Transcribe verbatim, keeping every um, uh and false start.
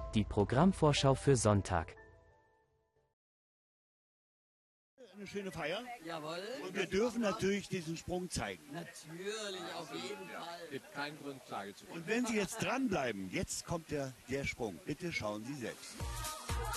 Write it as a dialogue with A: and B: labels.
A: Die Programmvorschau für Sonntag.
B: Eine schöne Feier.
C: Jawohl.
B: Und wir dürfen natürlich diesen Sprung zeigen.
C: Natürlich, auf jeden Fall.
D: Es gibt keinen Grund, Klage zu.
B: Und wenn Sie jetzt dranbleiben, jetzt kommt der, der Sprung. Bitte schauen Sie selbst.